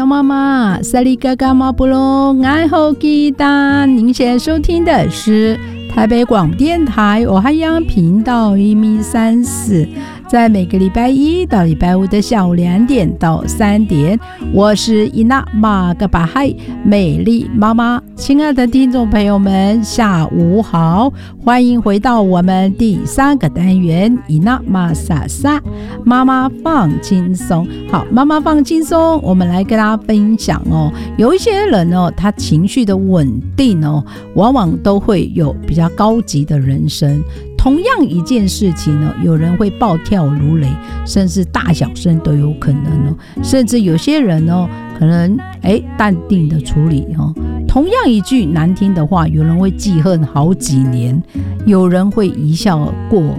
妈妈，萨利嘎嘎马布隆，爱好吉达。您现在收听的是台北广播电台我海洋频道134，在每个礼拜一到礼拜五的下午2点到3点，我是伊娜玛格巴海美丽妈妈。亲爱的听众朋友们，下午好，欢迎回到我们第3个单元伊娜玛莎莎妈妈放轻松。好，妈妈放轻松，我们来跟大家分享哦。有一些人哦，他情绪的稳定哦，往往都会有比较高级的人生。同样一件事情呢，有人会暴跳如雷，甚至大小声都有可能哦。甚至有些人哦，可能淡定的处理哦。同样一句难听的话，有人会记恨好几年，有人会一笑而过